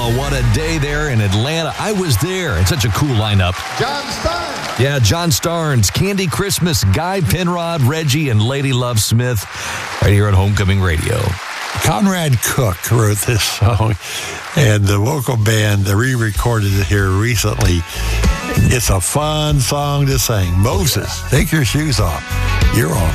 Oh, what a day there in Atlanta. I was there. It's such a cool lineup. John Starnes. Yeah, John Starnes, Candy Christmas, Guy Penrod, Reggie, and Lady Love Smith right here at Homecoming Radio. Conrad Cook wrote this song, and the vocal band re-recorded it here recently. It's a fun song to sing. Moses, take your shoes off. You're on.